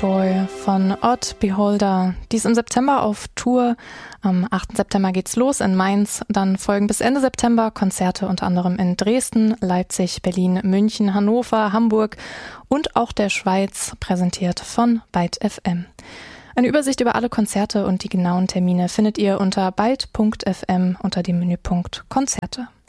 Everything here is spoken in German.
Joy von Odd Beholder. Die ist im September auf Tour. Am 8. September geht's los in Mainz. Dann folgen bis Ende September Konzerte unter anderem in Dresden, Leipzig, Berlin, München, Hannover, Hamburg und auch der Schweiz, präsentiert von Byte FM. Eine Übersicht über alle Konzerte und die genauen Termine findet ihr unter byte.fm unter dem Menüpunkt Konzerte.